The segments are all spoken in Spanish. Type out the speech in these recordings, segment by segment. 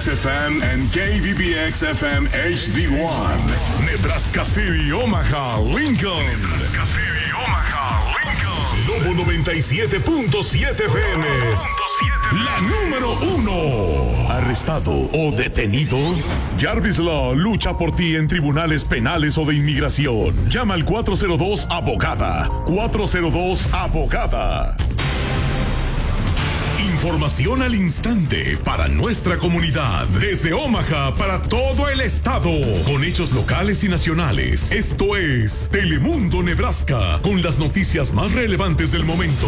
KBBX-FM and KBBX-FM HD1. Nebraska City, Omaha, Lincoln. Nebraska City, Omaha, Lincoln. Lobo 97.7 FM. La número 1. Arrestado o detenido. Jarvis Law lucha por ti en tribunales penales o de inmigración. Llama al 402-ABOGADA. 402-ABOGADA. Información al instante para nuestra comunidad. Desde Omaha para todo el estado. Con hechos locales y nacionales. Esto es Telemundo Nebraska. Con las noticias más relevantes del momento.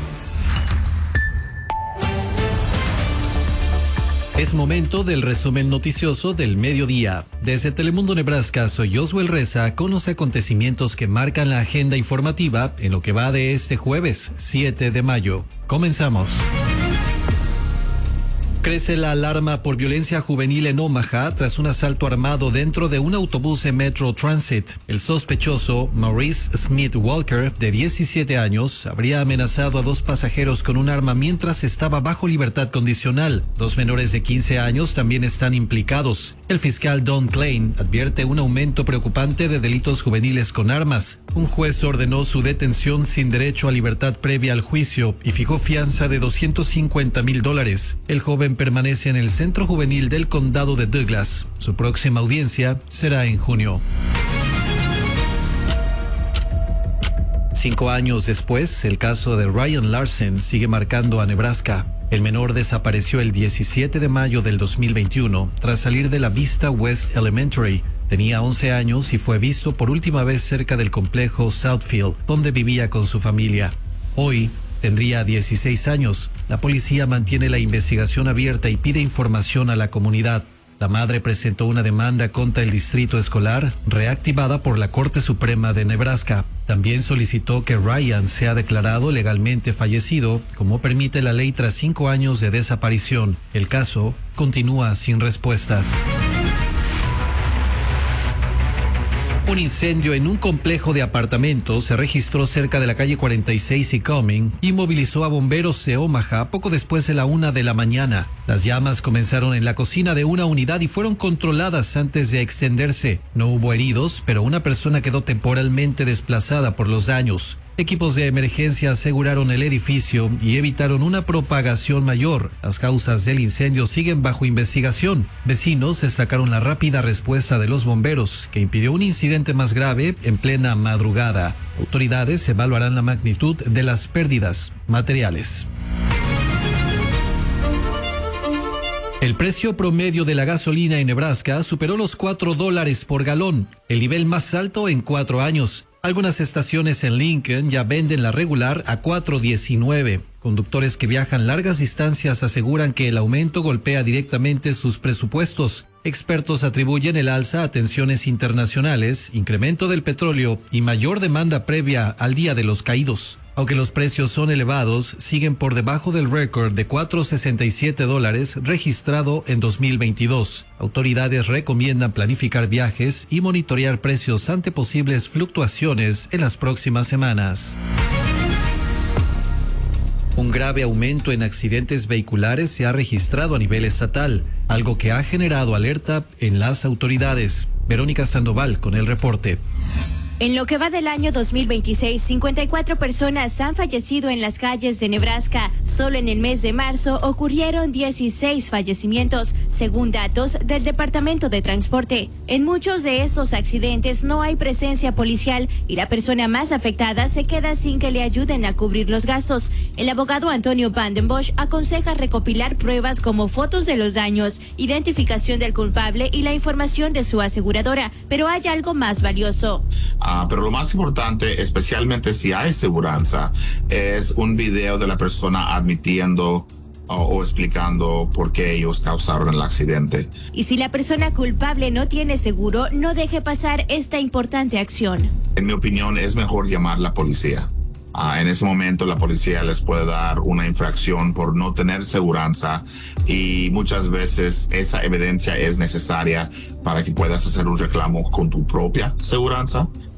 Es momento del resumen noticioso del mediodía. Desde Telemundo Nebraska, soy Josuel Reza con los acontecimientos que marcan la agenda informativa en lo que va de este jueves 7 de mayo. Comenzamos. Crece la alarma por violencia juvenil en Omaha tras un asalto armado dentro de un autobús de Metro Transit. El sospechoso, Maurice Smith Walker, de 17 años, habría amenazado a 2 pasajeros con un arma mientras estaba bajo libertad condicional. 2 menores de 15 años también están implicados. El fiscal Don Klein advierte un aumento preocupante de delitos juveniles con armas. Un juez ordenó su detención sin derecho a libertad previa al juicio y fijó fianza de $250,000. El joven permanece en el Centro Juvenil del Condado de Douglas. Su próxima audiencia será en junio. 5 años después, el caso de Ryan Larson sigue marcando a Nebraska. El menor desapareció el 17 de mayo del 2021 tras salir de la Vista West Elementary. Tenía 11 años y fue visto por última vez cerca del complejo Southfield, donde vivía con su familia. Hoy tendría 16 años. La policía mantiene la investigación abierta y pide información a la comunidad. La madre presentó una demanda contra el distrito escolar, reactivada por la Corte Suprema de Nebraska. También solicitó que Ryan sea declarado legalmente fallecido, como permite la ley tras 5 años de desaparición. El caso continúa sin respuestas. Un incendio en un complejo de apartamentos se registró cerca de la calle 46 y Cumming y movilizó a bomberos de Omaha poco después de la 1 de la mañana. Las llamas comenzaron en la cocina de una unidad y fueron controladas antes de extenderse. No hubo heridos, pero una persona quedó temporalmente desplazada por los daños. Equipos de emergencia aseguraron el edificio y evitaron una propagación mayor. Las causas del incendio siguen bajo investigación. Vecinos destacaron la rápida respuesta de los bomberos, que impidió un incidente más grave en plena madrugada. Autoridades evaluarán la magnitud de las pérdidas materiales. El precio promedio de la gasolina en Nebraska superó los $4 por galón, el nivel más alto en 4 años. Algunas estaciones en Lincoln ya venden la regular a $4.19. Conductores que viajan largas distancias aseguran que el aumento golpea directamente sus presupuestos. Expertos atribuyen el alza a tensiones internacionales, incremento del petróleo y mayor demanda previa al Día de los Caídos. Aunque los precios son elevados, siguen por debajo del récord de $4.67 registrado en 2022. Autoridades recomiendan planificar viajes y monitorear precios ante posibles fluctuaciones en las próximas semanas. Un grave aumento en accidentes vehiculares se ha registrado a nivel estatal, algo que ha generado alerta en las autoridades. Verónica Sandoval con el reporte. En lo que va del año 2026, 54 personas han fallecido en las calles de Nebraska. Solo en el mes de marzo ocurrieron 16 fallecimientos, según datos del Departamento de Transporte. En muchos de estos accidentes no hay presencia policial y la persona más afectada se queda sin que le ayuden a cubrir los gastos. El abogado Antonio Vandenbosch aconseja recopilar pruebas como fotos de los daños, identificación del culpable y la información de su aseguradora, pero hay algo más valioso. Pero lo más importante, especialmente si hay seguranza, es un video de la persona admitiendo o explicando por qué ellos causaron el accidente. Y si la persona culpable no tiene seguro, no deje pasar esta importante acción. En mi opinión, es mejor llamar a la policía. En ese momento la policía les puede dar una infracción por no tener seguranza y muchas veces esa evidencia es necesaria para que puedas hacer un reclamo con tu propia seguranza.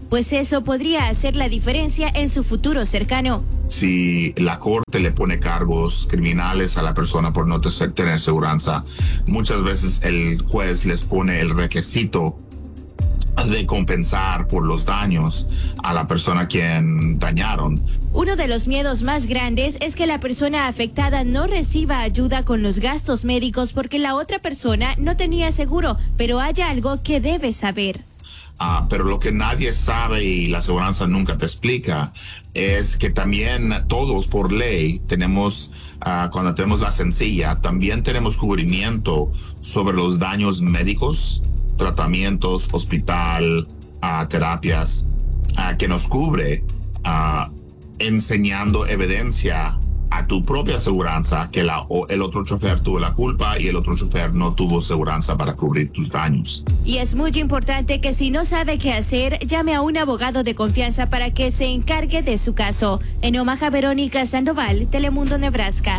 pues eso podría hacer la diferencia en su futuro cercano. Si la corte le pone cargos criminales a la persona por no tener seguranza, muchas veces el juez les pone el requisito de compensar por los daños a la persona a quien dañaron. Uno de los miedos más grandes es que la persona afectada no reciba ayuda con los gastos médicos porque la otra persona no tenía seguro, pero hay algo que debes saber. Pero lo que nadie sabe y la aseguranza nunca te explica es que también todos por ley tenemos, cuando tenemos la sencilla, también tenemos cubrimiento sobre los daños médicos, tratamientos, hospital, terapias, que nos cubre enseñando evidencia a tu propia aseguranza que el otro chofer tuvo la culpa y el otro chofer no tuvo aseguranza para cubrir tus daños. Y es muy importante que si no sabe qué hacer, llame a un abogado de confianza para que se encargue de su caso. En Omaha, Verónica Sandoval, Telemundo, Nebraska.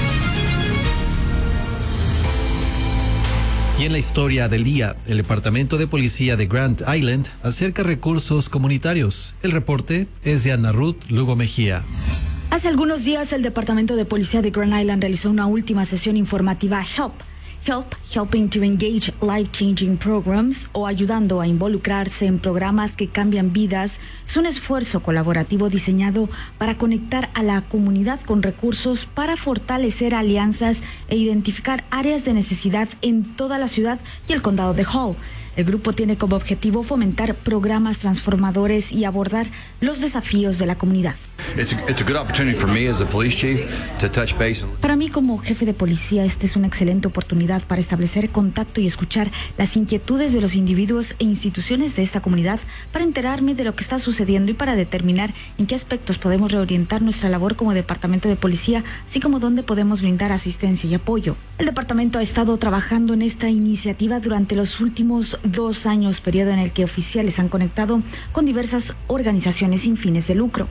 Y en la historia del día, el Departamento de Policía de Grand Island acerca recursos comunitarios. El reporte es de Ana Ruth Lugo Mejía. Hace algunos días, el Departamento de Policía de Grand Island realizó una última sesión informativa Helping to Engage Life-Changing Programs, o ayudando a involucrarse en programas que cambian vidas. Es un esfuerzo colaborativo diseñado para conectar a la comunidad con recursos para fortalecer alianzas e identificar áreas de necesidad en toda la ciudad y el condado de Hall. El grupo tiene como objetivo fomentar programas transformadores y abordar los desafíos de la comunidad. Para mí, como jefe de policía, esta es una excelente oportunidad para establecer contacto y escuchar las inquietudes de los individuos e instituciones de esta comunidad, para enterarme de lo que está sucediendo y para determinar en qué aspectos podemos reorientar nuestra labor como departamento de policía, así como dónde podemos brindar asistencia y apoyo. El departamento ha estado trabajando en esta iniciativa durante los últimos 2 años, periodo en el que oficiales han conectado con diversas organizaciones sin fines de lucro.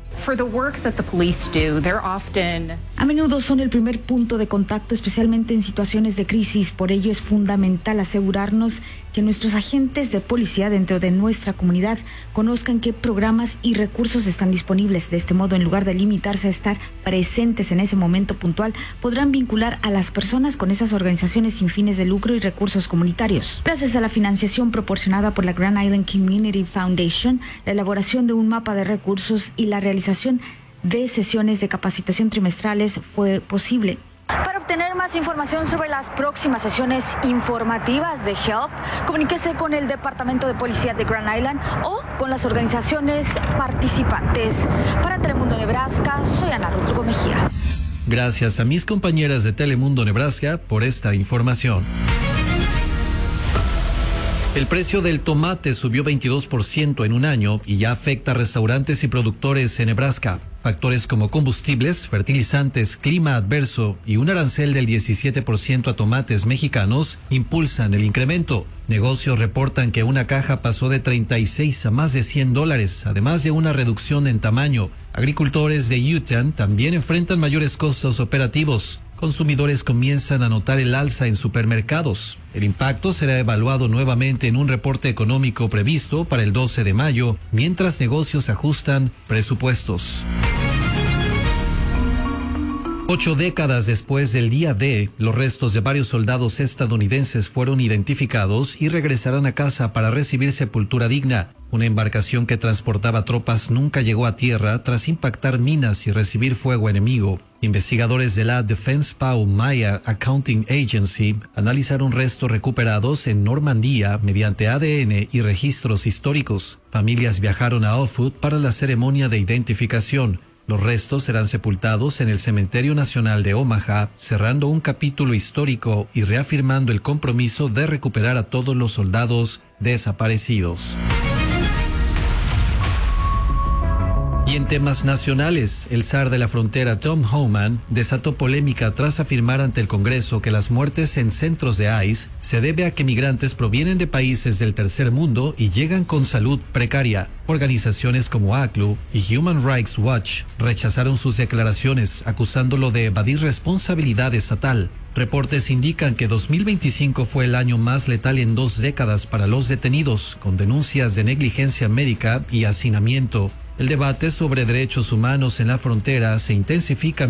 A menudo son el primer punto de contacto, especialmente en situaciones de crisis. Por ello es fundamental asegurarnos que nuestros agentes de policía dentro de nuestra comunidad conozcan qué programas y recursos están disponibles. De este modo, en lugar de limitarse a estar presentes en ese momento puntual, podrán vincular a las personas con esas organizaciones sin fines de lucro y recursos comunitarios. Gracias a la financiación proporcionada por la Grand Island Community Foundation, la elaboración de un mapa de recursos y la realización de sesiones de capacitación trimestrales fue posible. Para obtener más información sobre las próximas sesiones informativas de HELP, comuníquese con el Departamento de Policía de Grand Island o con las organizaciones participantes. Para Telemundo Nebraska, soy Ana Ruth Lugo Mejía. Gracias a mis compañeras de Telemundo Nebraska por esta información. El precio del tomate subió 22% en un año y ya afecta a restaurantes y productores en Nebraska. Factores como combustibles, fertilizantes, clima adverso y un arancel del 17% a tomates mexicanos impulsan el incremento. Negocios reportan que una caja pasó de $36 a más de $100, además de una reducción en tamaño. Agricultores de Utah también enfrentan mayores costos operativos. Consumidores comienzan a notar el alza en supermercados. El impacto será evaluado nuevamente en un reporte económico previsto para el 12 de mayo, mientras negocios ajustan presupuestos. 8 décadas después del día D, los restos de varios soldados estadounidenses fueron identificados y regresarán a casa para recibir sepultura digna. Una embarcación que transportaba tropas nunca llegó a tierra tras impactar minas y recibir fuego enemigo. Investigadores de la Defense Pow Maya Accounting Agency analizaron restos recuperados en Normandía mediante ADN y registros históricos. Familias viajaron a Offutt para la ceremonia de identificación. Los restos serán sepultados en el Cementerio Nacional de Omaha, cerrando un capítulo histórico y reafirmando el compromiso de recuperar a todos los soldados desaparecidos. Y en temas nacionales, el zar de la frontera Tom Homan desató polémica tras afirmar ante el Congreso que las muertes en centros de ICE se debe a que migrantes provienen de países del tercer mundo y llegan con salud precaria. Organizaciones como ACLU y Human Rights Watch rechazaron sus declaraciones, acusándolo de evadir responsabilidad estatal. Reportes indican que 2025 fue el año más letal en 2 décadas para los detenidos, con denuncias de negligencia médica y hacinamiento. El debate sobre derechos humanos en la frontera se intensifica